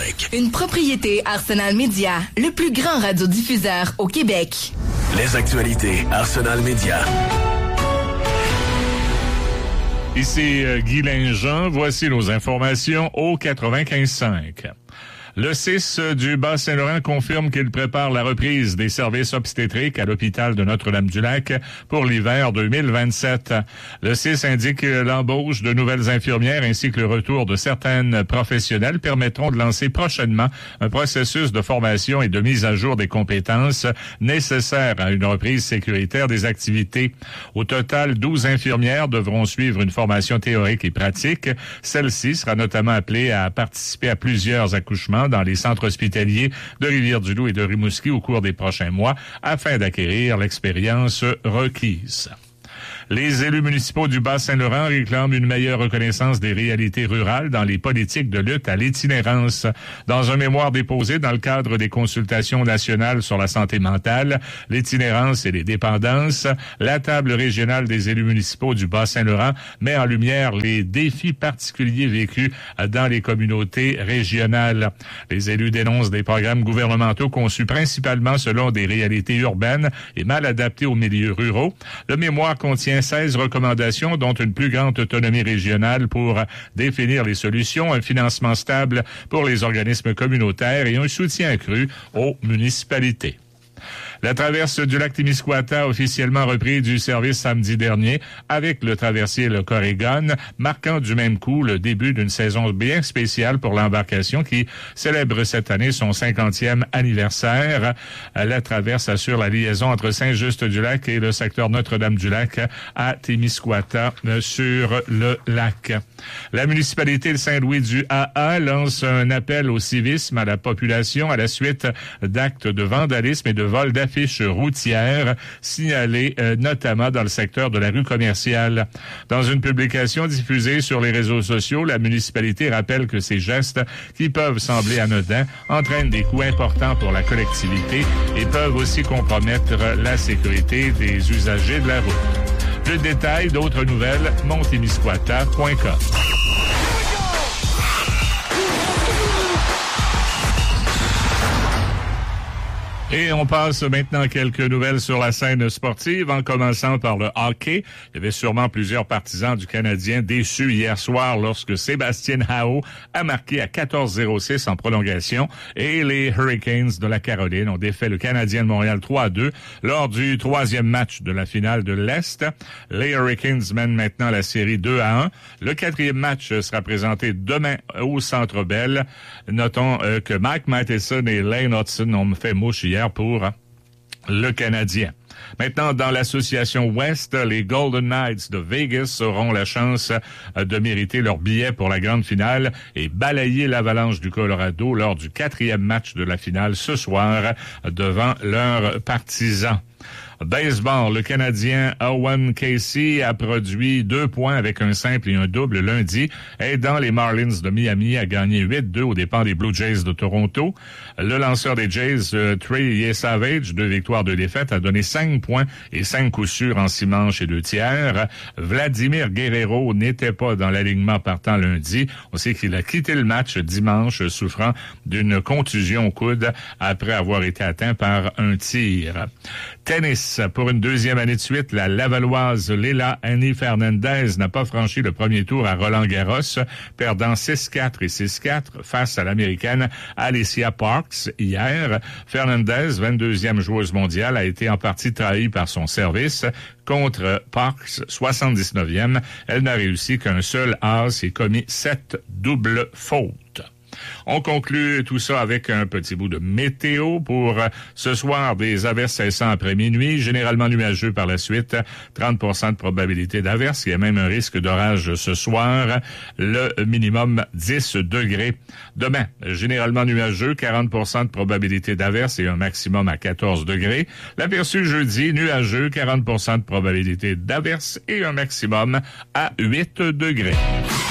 88.5. Une propriété Arsenal Media, le plus grand radiodiffuseur au Québec. Les actualités Arsenal Media. Ici Guy Linjean, voici nos informations au 95.5. Le CIS du Bas-Saint-Laurent confirme qu'il prépare la reprise des services obstétriques à l'hôpital de Notre-Dame-du-Lac pour l'hiver 2027. Le CIS indique que l'embauche de nouvelles infirmières ainsi que le retour de certaines professionnelles permettront de lancer prochainement un processus de formation et de mise à jour des compétences nécessaires à une reprise sécuritaire des activités. Au total, 12 infirmières devront suivre une formation théorique et pratique. Celle-ci sera notamment appelée à participer à plusieurs accouchements dans les centres hospitaliers de Rivière-du-Loup et de Rimouski au cours des prochains mois afin d'acquérir l'expérience requise. Les élus municipaux du Bas-Saint-Laurent réclament une meilleure reconnaissance des réalités rurales dans les politiques de lutte à l'itinérance. Dans un mémoire déposé dans le cadre des consultations nationales sur la santé mentale, l'itinérance et les dépendances, la table régionale des élus municipaux du Bas-Saint-Laurent met en lumière les défis particuliers vécus dans les communautés régionales. Les élus dénoncent des programmes gouvernementaux conçus principalement selon des réalités urbaines et mal adaptés aux milieux ruraux. Le mémoire contient 16 recommandations, dont une plus grande autonomie régionale pour définir les solutions, un financement stable pour les organismes communautaires et un soutien accru aux municipalités. La traverse du lac Témiscouata a officiellement repris du service samedi dernier avec le traversier le Corrigan, marquant du même coup le début d'une saison bien spéciale pour l'embarcation qui célèbre cette année son 50e anniversaire. La traverse assure la liaison entre Saint-Just-du-Lac et le secteur Notre-Dame-du-Lac à Témiscouata sur le lac. La municipalité de Saint-Louis du AA lance un appel au civisme à la population à la suite d'actes de vandalisme et de vol d'affiches routières signalés notamment dans le secteur de la rue commerciale. Dans une publication diffusée sur les réseaux sociaux, la municipalité rappelle que ces gestes, qui peuvent sembler anodins, entraînent des coûts importants pour la collectivité et peuvent aussi compromettre la sécurité des usagers de la route. Le détail d'autres nouvelles, montémiscouata.com. Et on passe maintenant à quelques nouvelles sur la scène sportive, en commençant par le hockey. Il y avait sûrement plusieurs partisans du Canadien déçus hier soir lorsque Sébastien Aho a marqué à 14-06 en prolongation et les Hurricanes de la Caroline ont défait le Canadien de Montréal 3-2 lors du troisième match de la finale de l'Est. Les Hurricanes mènent maintenant la série 2-1. Le quatrième match sera présenté demain au Centre Bell. Notons que Mike Matheson et Lane Hudson ont fait mouche hier pour le Canadien. Maintenant, dans l'association Ouest, les Golden Knights de Vegas auront la chance de mériter leur billet pour la grande finale et balayer l'Avalanche du Colorado lors du quatrième match de la finale ce soir devant leurs partisans. Baseball, le Canadien Owen Casey a produit 2 points avec un simple et un double lundi, aidant les Marlins de Miami à gagner 8-2 aux dépens des Blue Jays de Toronto. Le lanceur des Jays, Trey Savage, 2 victoires, 2 défaites, a donné 5 points et 5 coups sûrs en 6 manches et 2 tiers. Vladimir Guerrero n'était pas dans l'alignement partant lundi. On sait qu'il a quitté le match dimanche, souffrant d'une contusion au coude après avoir été atteint par un tir. Tennis. Pour une deuxième année de suite, la Lavalloise Leila Annie Fernandez n'a pas franchi le premier tour à Roland-Garros, perdant 6-4 et 6-4 face à l'Américaine Alicia Parks hier. Fernandez, 22e joueuse mondiale, a été en partie trahie par son service. Contre Parks, 79e, elle n'a réussi qu'un seul as et commis 7 doubles fautes. On conclut tout ça avec un petit bout de météo pour ce soir. Des averses cessant après minuit, généralement nuageux par la suite, 30% de probabilité d'averse. Il y a même un risque d'orage ce soir. Le minimum 10 degrés. Demain, généralement nuageux, 40% de probabilité d'averse et un maximum à 14 degrés. L'aperçu jeudi, nuageux, 40% de probabilité d'averse et un maximum à 8 degrés.